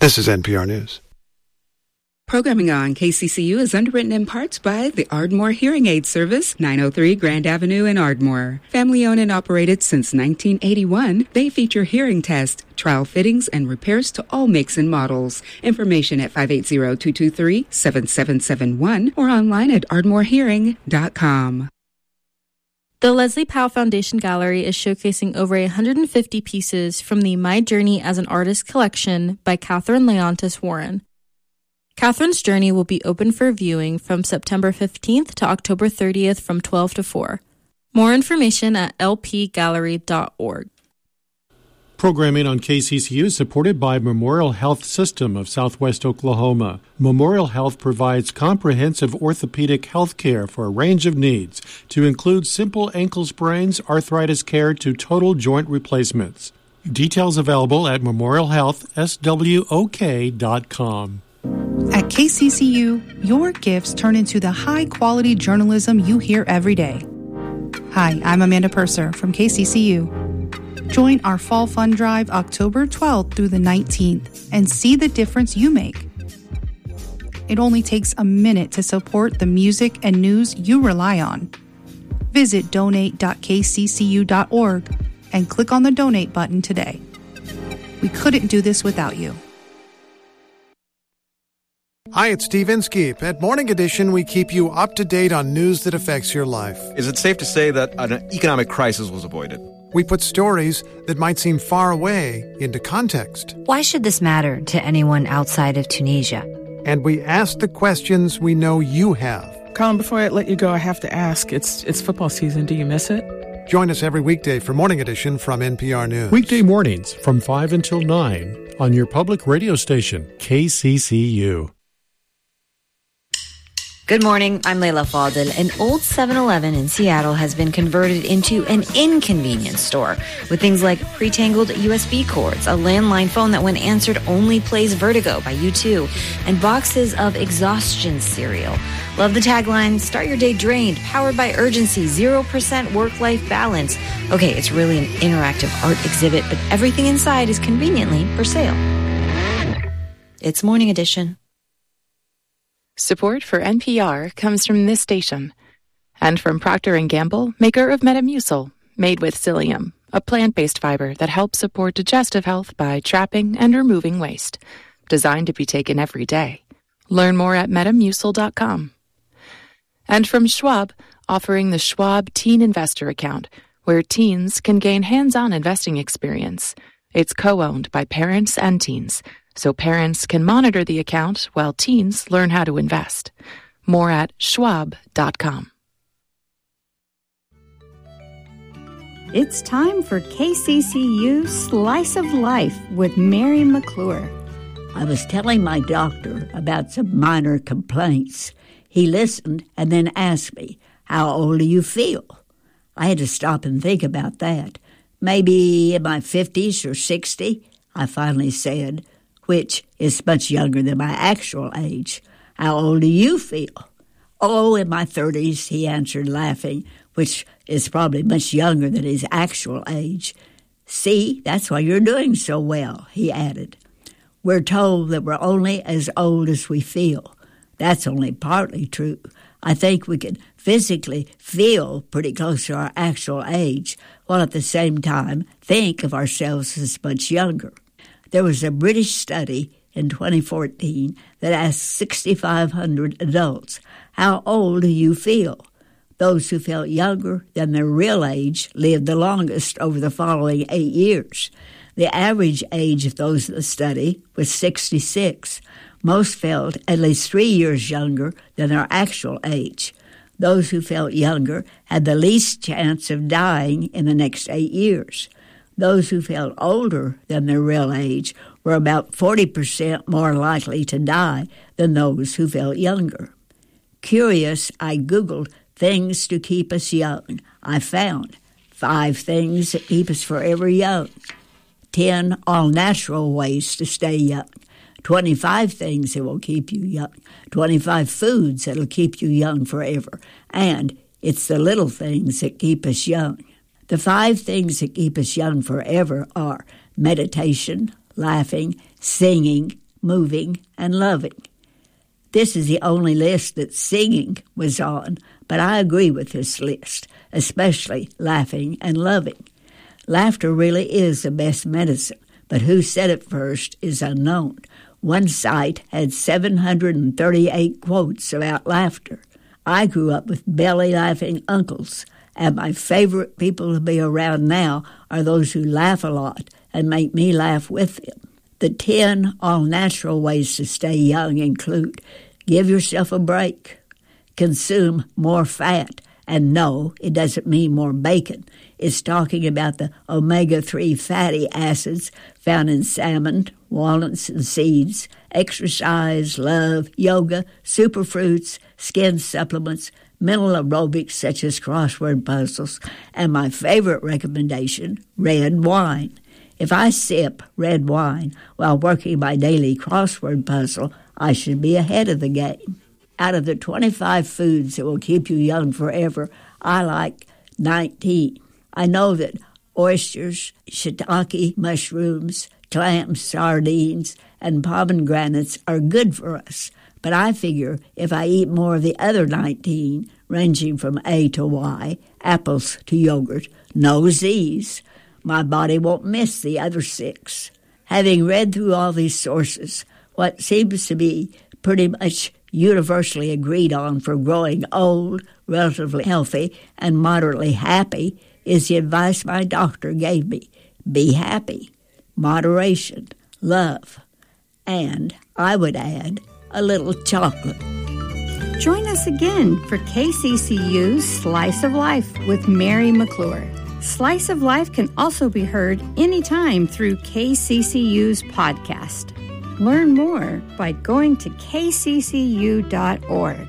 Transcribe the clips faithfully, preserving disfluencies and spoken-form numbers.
This is N P R News. Programming on K C C U is underwritten in parts by the Ardmore Hearing Aid Service, nine oh three Grand Avenue in Ardmore. Family-owned and operated since nineteen eighty-one, they feature hearing tests, trial fittings, and repairs to all makes and models. Information at five eight zero, two two three, seven seven seven one or online at ardmore hearing dot com. The Leslie Powell Foundation Gallery is showcasing over one hundred fifty pieces from the My Journey as an Artist collection by Catherine Leontis Warren. Catherine's journey will be open for viewing from September fifteenth to October thirtieth from twelve to four. More information at l p gallery dot org. Programming on K C C U is supported by Memorial Health System of Southwest Oklahoma. Memorial Health provides comprehensive orthopedic health care for a range of needs, to include simple ankle sprains, arthritis care, to total joint replacements. Details available at memorial health s w o k dot com. At K C C U, your gifts turn into the high-quality journalism you hear every day. Hi, I'm Amanda Purser from K C C U. Join our Fall Fun Drive October twelfth through the nineteenth and see the difference you make. It only takes a minute to support the music and news you rely on. Visit donate dot k c c u dot org and click on the donate button today. We couldn't do this without you. Hi, it's Steve Inskeep. At Morning Edition, we keep you up to date on news that affects your life. Is it safe to say that an economic crisis was avoided? We put stories that might seem far away into context. Why should this matter to anyone outside of Tunisia? And we ask the questions we know you have. Colin, before I let you go, I have to ask. It's it's football season. Do you miss it? Join us every weekday for Morning Edition from N P R News. Weekday mornings from five until nine on your public radio station, K C C U. Good morning, I'm Layla Fadel. An old seven eleven in Seattle has been converted into an inconvenience store with things like pre-tangled U S B cords, a landline phone that when answered only plays Vertigo by U two, and boxes of exhaustion cereal. Love the tagline, start your day drained, powered by urgency, zero percent work-life balance. Okay, it's really an interactive art exhibit, but everything inside is conveniently for sale. It's Morning Edition. Support for N P R comes from this station and from Procter and Gamble, maker of Metamucil, made with psyllium, a plant-based fiber that helps support digestive health by trapping and removing waste. Designed to be taken every day. Learn more at metamucil dot com. And from Schwab, offering the Schwab Teen Investor Account, where teens can gain hands-on investing experience. It's co-owned by parents and teens, so parents can monitor the account while teens learn how to invest. More at schwab dot com. It's time for K C C U Slice of Life with Mary McClure. I was telling my doctor about some minor complaints. He listened and then asked me, "How old do you feel?" I had to stop and think about that. Maybe in my fifties or sixty, I finally said, which is much younger than my actual age. "How old do you feel?" "Oh, in my thirties, he answered, laughing, which is probably much younger than his actual age. "See, that's why you're doing so well," he added. We're told that we're only as old as we feel. That's only partly true. I think we can physically feel pretty close to our actual age, while at the same time think of ourselves as much younger. There was a British study in twenty fourteen that asked six thousand five hundred adults, "How old do you feel?" Those who felt younger than their real age lived the longest over the following eight years. The average age of those in the study was sixty-six. Most felt at least three years younger than their actual age. Those who felt younger had the least chance of dying in the next eight years. Those who felt older than their real age were about forty percent more likely to die than those who felt younger. Curious, I Googled things to keep us young. I found five things that keep us forever young, ten all-natural ways to stay young, twenty-five things that will keep you young, twenty-five foods that will keep you young forever, and it's the little things that keep us young. The five things that keep us young forever are meditation, laughing, singing, moving, and loving. This is the only list that singing was on, but I agree with this list, especially laughing and loving. Laughter really is the best medicine, but who said it first is unknown. One site had seven hundred thirty-eight quotes about laughter. I grew up with belly-laughing uncles, and my favorite people to be around now are those who laugh a lot and make me laugh with them. The ten all-natural ways to stay young include: give yourself a break, consume more fat, and no, it doesn't mean more bacon. It's talking about the omega three fatty acids found in salmon, walnuts, and seeds, exercise, love, yoga, superfruits, skin supplements, mental aerobics such as crossword puzzles, and my favorite recommendation, red wine. If I sip red wine while working my daily crossword puzzle, I should be ahead of the game. Out of the twenty-five foods that will keep you young forever, I like nineteen. I know that oysters, shiitake mushrooms, clams, sardines, and pomegranates are good for us, but I figure if I eat more of the other nineteen, ranging from A to Y, apples to yogurt, no Z's, my body won't miss the other six. Having read through all these sources, what seems to be pretty much universally agreed on for growing old, relatively healthy, and moderately happy is the advice my doctor gave me. Be happy, moderation, love, and, I would add, a little chocolate. Join us again for K C C U's Slice of Life with Mary McClure. Slice of Life can also be heard anytime through K C C U's podcast. Learn more by going to k c c u dot org.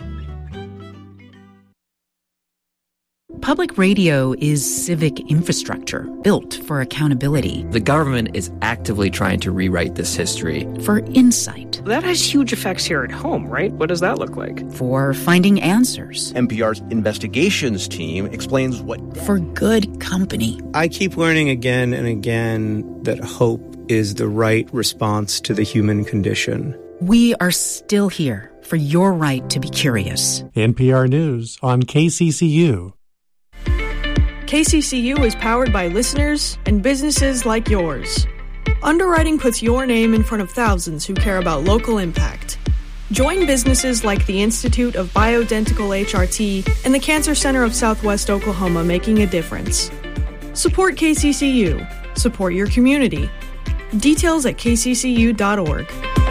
Public radio is civic infrastructure built for accountability. The government is actively trying to rewrite this history. For insight. That has huge effects here at home, right? What does that look like? For finding answers. N P R's investigations team explains what... For good company. I keep learning again and again that hope is the right response to the human condition. We are still here for your right to be curious. N P R News on K C C U. K C C U is powered by listeners and businesses like yours. Underwriting puts your name in front of thousands who care about local impact. Join businesses like the Institute of Bioidentical H R T and the Cancer Center of Southwest Oklahoma, making a difference. Support K C C U. Support your community. Details at k c c u dot org.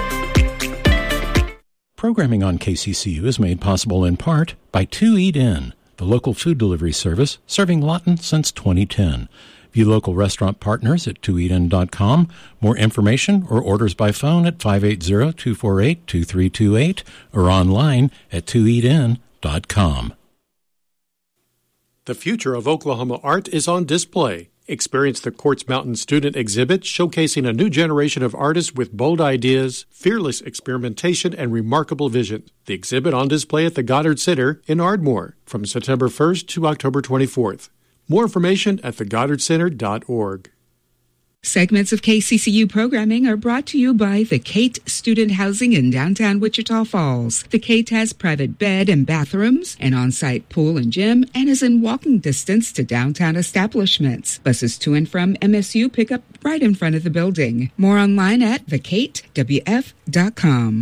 Programming on K C C U is made possible in part by To Eat In, the local food delivery service serving Lawton since twenty ten. View local restaurant partners at to eat in dot com. More information or orders by phone at five eight zero, two four eight, two three two eight or online at to eat in dot com. The future of Oklahoma art is on display. Experience the Quartz Mountain Student Exhibit showcasing a new generation of artists with bold ideas, fearless experimentation, and remarkable vision. The exhibit on display at the Goddard Center in Ardmore from September first to October twenty-fourth. More information at the goddard center dot org. Segments of K C C U programming are brought to you by the Kate Student Housing in downtown Wichita Falls. The Kate has private bed and bathrooms, an on-site pool and gym, and is in walking distance to downtown establishments. Buses to and from M S U pick up right in front of the building. More online at the kate w f dot com.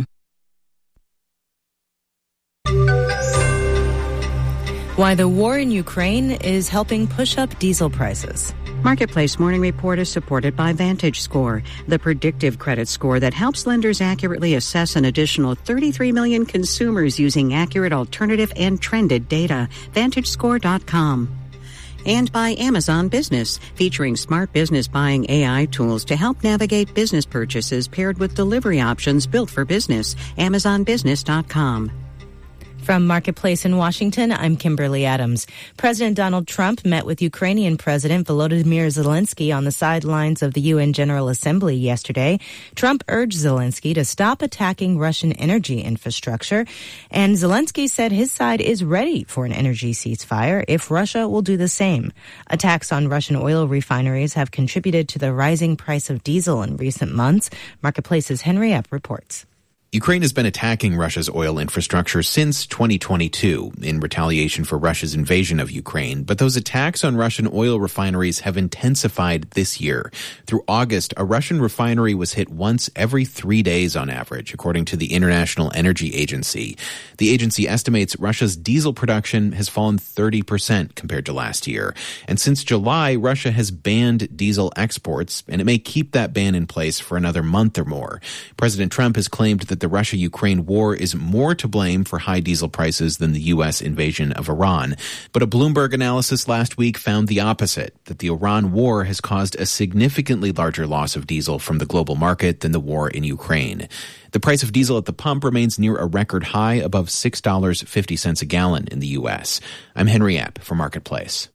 Why the war in Ukraine is helping push up diesel prices. Marketplace Morning Report is supported by VantageScore, the predictive credit score that helps lenders accurately assess an additional thirty-three million consumers using accurate alternative and trended data. Vantage Score dot com. And by Amazon Business, featuring smart business buying A I tools to help navigate business purchases paired with delivery options built for business. Amazon Business dot com. From Marketplace in Washington, I'm Kimberly Adams. President Donald Trump met with Ukrainian President Volodymyr Zelensky on the sidelines of the U N General Assembly yesterday. Trump urged Zelensky to stop attacking Russian energy infrastructure, and Zelensky said his side is ready for an energy ceasefire if Russia will do the same. Attacks on Russian oil refineries have contributed to the rising price of diesel in recent months. Marketplace's Henry Epp reports. Ukraine has been attacking Russia's oil infrastructure since twenty twenty-two in retaliation for Russia's invasion of Ukraine, but those attacks on Russian oil refineries have intensified this year. Through August, a Russian refinery was hit once every three days on average, according to the International Energy Agency. The agency estimates Russia's diesel production has fallen thirty percent compared to last year. And since July, Russia has banned diesel exports, and it may keep that ban in place for another month or more. President Trump has claimed that the Russia-Ukraine war is more to blame for high diesel prices than the U S invasion of Iran. But a Bloomberg analysis last week found the opposite, that the Iran war has caused a significantly larger loss of diesel from the global market than the war in Ukraine. The price of diesel at the pump remains near a record high, above six dollars and fifty cents a gallon in the U S. I'm Henry Epp for Marketplace.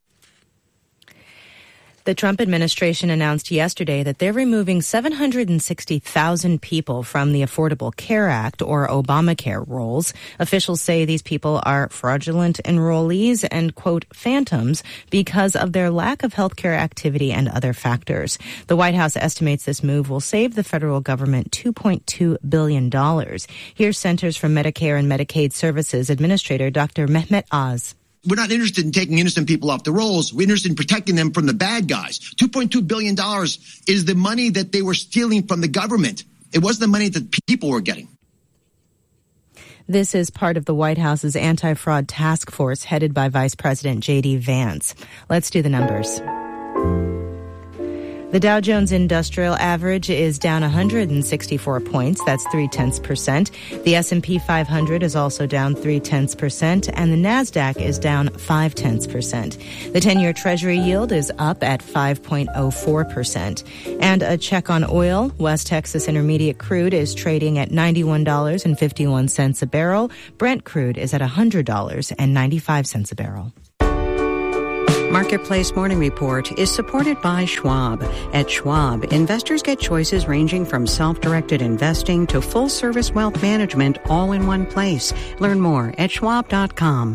The Trump administration announced yesterday that they're removing seven hundred sixty thousand people from the Affordable Care Act, or Obamacare, rolls. Officials say these people are fraudulent enrollees and, quote, phantoms because of their lack of health care activity and other factors. The White House estimates this move will save the federal government two point two billion dollars. Here's Centers for Medicare and Medicaid Services Administrator Doctor Mehmet Oz. We're not interested in taking innocent people off the rolls. We're interested in protecting them from the bad guys. two point two billion dollars is the money that they were stealing from the government. It wasn't the money that people were getting. This is part of the White House's anti-fraud task force headed by Vice President J D Vance. Let's do the numbers. The Dow Jones Industrial Average is down one hundred sixty-four points. That's three-tenths percent. The S and P five hundred is also down three-tenths percent, and the NASDAQ is down five-tenths percent. The ten-year Treasury yield is up at five point oh four percent. And a check on oil. West Texas Intermediate crude is trading at ninety-one dollars and fifty-one cents a barrel. Brent crude is at one hundred dollars and ninety-five cents a barrel. Marketplace Morning Report is supported by Schwab. At Schwab, investors get choices ranging from self-directed investing to full-service wealth management all in one place. Learn more at schwab dot com.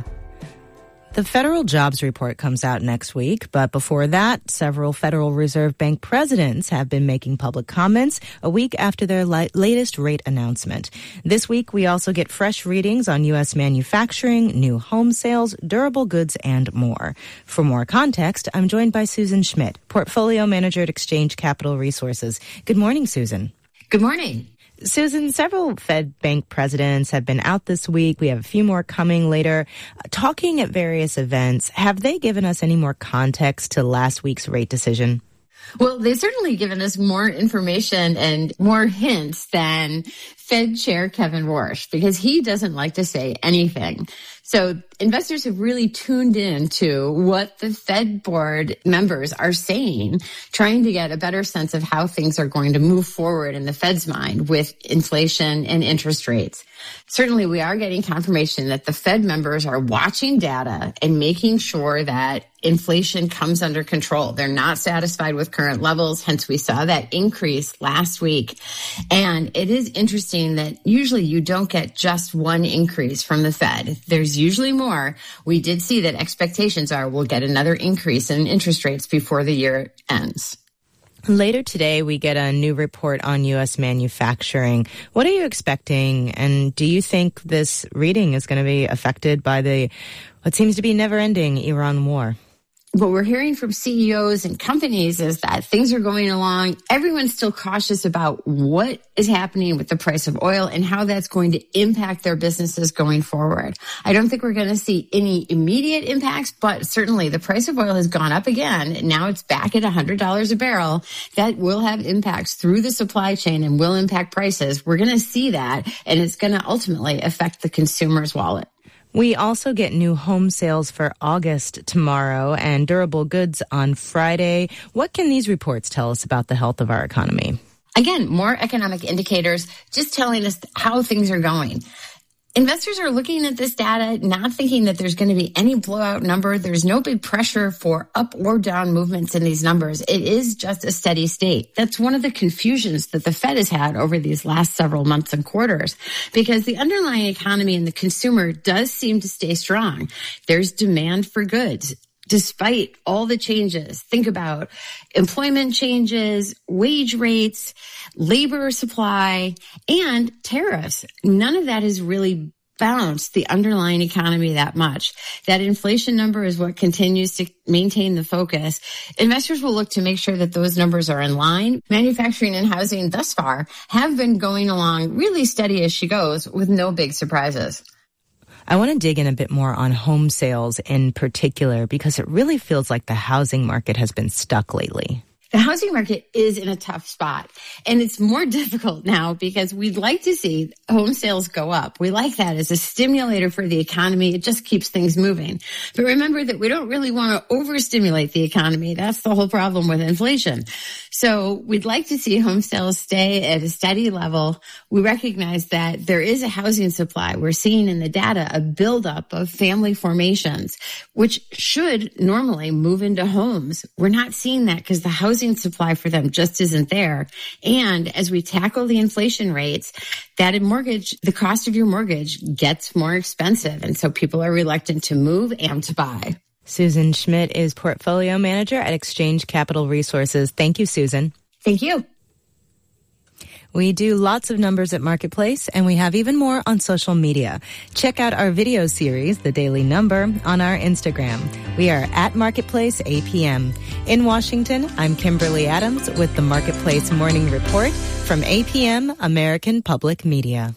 The federal jobs report comes out next week, but before that, several Federal Reserve Bank presidents have been making public comments a week after their li- latest rate announcement. This week, we also get fresh readings on U S manufacturing, new home sales, durable goods, and more. For more context, I'm joined by Susan Schmidt, Portfolio Manager at Exchange Capital Resources. Good morning, Susan. Good morning. Susan, several Fed bank presidents have been out this week. We have a few more coming later. Talking at various events, have they given us any more context to last week's rate decision? Well, they've certainly given us more information and more hints than Fed Chair Kevin Warsh, because he doesn't like to say anything. So investors have really tuned in to what the Fed board members are saying, trying to get a better sense of how things are going to move forward in the Fed's mind with inflation and interest rates. Certainly, we are getting confirmation that the Fed members are watching data and making sure that inflation comes under control. They're not satisfied with current levels. Hence, we saw that increase last week. And it is interesting that usually you don't get just one increase from the Fed. There's usually more. We did see that expectations are we'll get another increase in interest rates before the year ends. Later today, we get a new report on U S manufacturing. What are you expecting? And do you think this reading is going to be affected by the what seems to be never-ending Iran war? What we're hearing from C E Os and companies is that things are going along. Everyone's still cautious about what is happening with the price of oil and how that's going to impact their businesses going forward. I don't think we're going to see any immediate impacts, but certainly the price of oil has gone up again. Now it's back at one hundred dollars a barrel. That will have impacts through the supply chain and will impact prices. We're going to see that, and it's going to ultimately affect the consumer's wallet. We also get new home sales for August tomorrow and durable goods on Friday. What can these reports tell us about the health of our economy? Again, more economic indicators just telling us how things are going. Investors are looking at this data, not thinking that there's going to be any blowout number. There's no big pressure for up or down movements in these numbers. It is just a steady state. That's one of the confusions that the Fed has had over these last several months and quarters, because the underlying economy and the consumer does seem to stay strong. There's demand for goods. Despite all the changes, think about employment changes, wage rates, labor supply, and tariffs. None of that has really bounced the underlying economy that much. That inflation number is what continues to maintain the focus. Investors will look to make sure that those numbers are in line. Manufacturing and housing thus far have been going along really steady as she goes with no big surprises. I want to dig in a bit more on home sales in particular, because it really feels like the housing market has been stuck lately. The housing market is in a tough spot, and it's more difficult now because we'd like to see home sales go up. We like that as a stimulator for the economy. It just keeps things moving. But remember that we don't really want to overstimulate the economy. That's the whole problem with inflation. So we'd like to see home sales stay at a steady level. We recognize that there is a housing supply. We're seeing in the data a buildup of family formations, which should normally move into homes. We're not seeing that because the housing supply for them just isn't there. And as we tackle the inflation rates, that in mortgage, the cost of your mortgage gets more expensive. And so people are reluctant to move and to buy. Susan Schmidt is portfolio manager at Exchange Capital Resources. Thank you, Susan. Thank you. We do lots of numbers at Marketplace, and we have even more on social media. Check out our video series, The Daily Number, on our Instagram. We are at Marketplace A P M. In Washington, I'm Kimberly Adams with the Marketplace Morning Report from A P M American Public Media.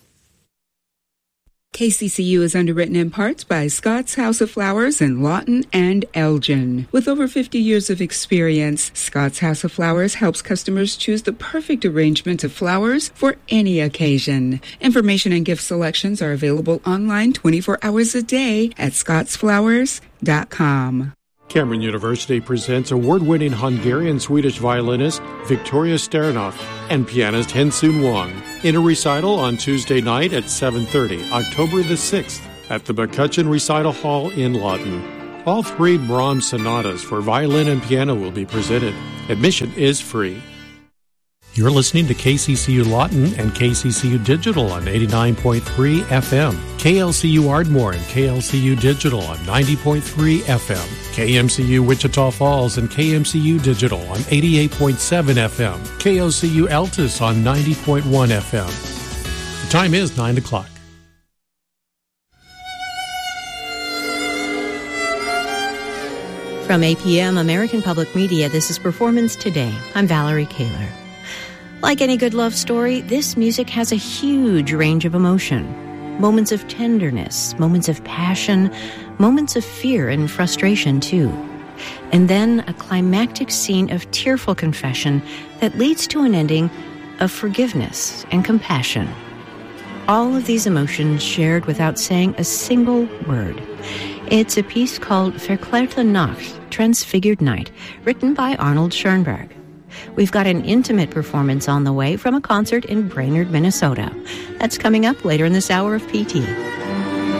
K C C U is underwritten in parts by Scott's House of Flowers in Lawton and Elgin. With over fifty years of experience, Scott's House of Flowers helps customers choose the perfect arrangement of flowers for any occasion. Information and gift selections are available online twenty-four hours a day at scotts flowers dot com. Cameron University presents award-winning Hungarian-Swedish violinist Victoria Sternov and pianist Hensun Wang in a recital on Tuesday night at seven thirty, October the sixth, at the McCutcheon Recital Hall in Lawton. All three Brahms sonatas for violin and piano will be presented. Admission is free. You're listening to K C C U Lawton and K C C U Digital on eighty-nine point three F M, K L C U Ardmore and K L C U Digital on ninety point three F M, K M C U Wichita Falls and K M C U Digital on eighty-eight point seven F M, K O C U Altus on ninety point one F M. The time is nine o'clock. From A P M American Public Media, this is Performance Today. I'm Valerie Kaler. Like any good love story, this music has a huge range of emotion. Moments of tenderness, moments of passion, moments of fear and frustration, too. And then a climactic scene of tearful confession that leads to an ending of forgiveness and compassion. All of these emotions shared without saying a single word. It's a piece called Verklärte Nacht, Transfigured Night, written by Arnold Schoenberg. We've got an intimate performance on the way from a concert in Brainerd, Minnesota. That's coming up later in this hour of P T.